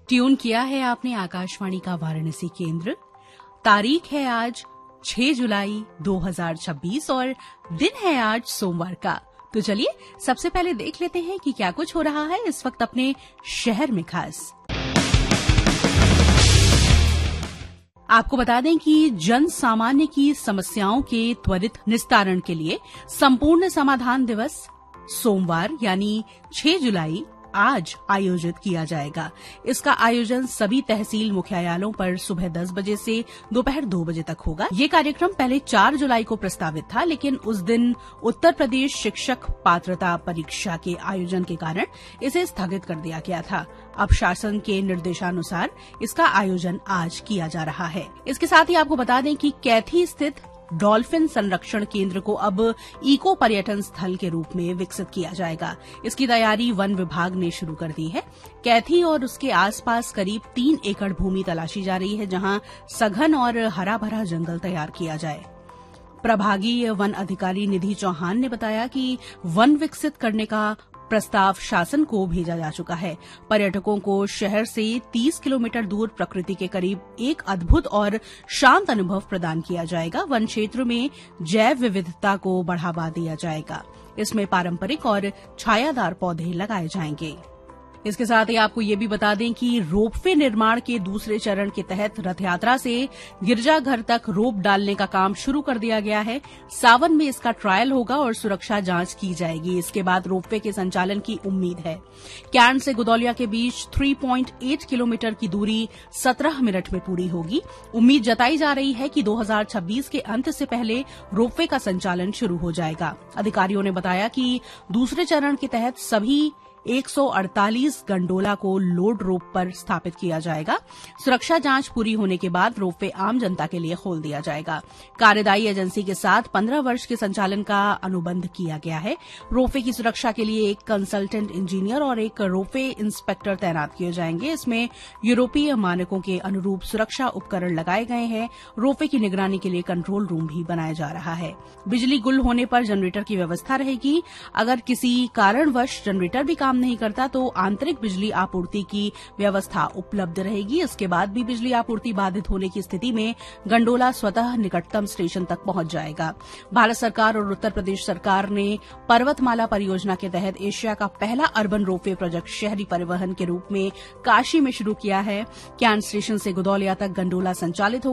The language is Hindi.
ट्यून किया है आपने आकाशवाणी का वाराणसी केंद्र। तारीख है आज 6 जुलाई 2026 और दिन है आज सोमवार का। तो चलिए सबसे पहले देख लेते हैं कि क्या कुछ हो रहा है इस वक्त अपने शहर में खास। आपको बता दें कि जन सामान्य की समस्याओं के त्वरित निस्तारण के लिए संपूर्ण समाधान दिवस सोमवार यानी 6 जुलाई आज आयोजित किया जाएगा। इसका आयोजन सभी तहसील मुख्यालयों पर सुबह 10 बजे से दोपहर 2 बजे तक होगा। ये कार्यक्रम पहले 4 जुलाई को प्रस्तावित था, लेकिन उस दिन उत्तर प्रदेश शिक्षक पात्रता परीक्षा के आयोजन के कारण इसे स्थगित कर दिया गया था। अब शासन के निर्देशानुसार इसका आयोजन आज किया जा रहा है। इसके साथ ही आपको बता दें कि कैथी स्थित डॉल्फिन संरक्षण केंद्र को अब इको पर्यटन स्थल के रूप में विकसित किया जाएगा। इसकी तैयारी वन विभाग ने शुरू कर दी है। कैथी और उसके आसपास करीब 3 एकड़ भूमि तलाशी जा रही है, जहां सघन और हरा भरा जंगल तैयार किया जाए। प्रभागीय वन अधिकारी निधि चौहान ने बताया कि वन विकसित करने का प्रस्ताव शासन को भेजा जा चुका है। पर्यटकों को शहर से 30 किलोमीटर दूर प्रकृति के करीब एक अद्भुत और शांत अनुभव प्रदान किया जाएगा। वन क्षेत्र में जैव विविधता को बढ़ावा दिया जाएगा। इसमें पारंपरिक और छायादार पौधे लगाए जाएंगे। इसके साथ ही आपको ये भी बता दें कि रोपवे निर्माण के दूसरे चरण के तहत रथ यात्रा से गिरजाघर तक रोप डालने का काम शुरू कर दिया गया है। सावन में इसका ट्रायल होगा और सुरक्षा जांच की जाएगी। इसके बाद रोपवे के संचालन की उम्मीद है। कैंट से गुदौलिया के बीच 3.8 किलोमीटर की दूरी 17 मिनट में पूरी होगी। उम्मीद जताई जा रही है कि 2026 के अंत से पहले रोपवे का संचालन शुरू हो जाएगा। अधिकारियों ने बताया कि दूसरे चरण के तहत सभी 148 गंडोला को लोड रोप पर स्थापित किया जाएगा। सुरक्षा जांच पूरी होने के बाद रोपवे आम जनता के लिए खोल दिया जाएगा। कार्यदायी एजेंसी के साथ 15 वर्ष के संचालन का अनुबंध किया गया है। रोपवे की सुरक्षा के लिए एक कंसल्टेंट इंजीनियर और एक रोपवे इंस्पेक्टर तैनात किए जाएंगे। इसमें यूरोपीय मानकों के अनुरूप सुरक्षा उपकरण लगाए गए हैं। रोपवे की निगरानी के लिए कंट्रोल रूम भी बनाया जा रहा है। बिजली गुल होने पर जनरेटर की व्यवस्था रहेगी। अगर किसी कारणवश जनरेटर भी काम नहीं करता तो आंतरिक बिजली आपूर्ति की व्यवस्था उपलब्ध रहेगी। इसके बाद भी बिजली आपूर्ति बाधित होने की स्थिति में गंडोला स्वतः निकटतम स्टेशन तक पहुंच जाएगा। भारत सरकार और उत्तर प्रदेश सरकार ने पर्वतमाला परियोजना के तहत एशिया का पहला अर्बन रोपवे प्रोजेक्ट शहरी परिवहन के रूप में काशी में शुरू किया है। कैंट स्टेशन से गुदौलिया तक गंडोला संचालित होगा।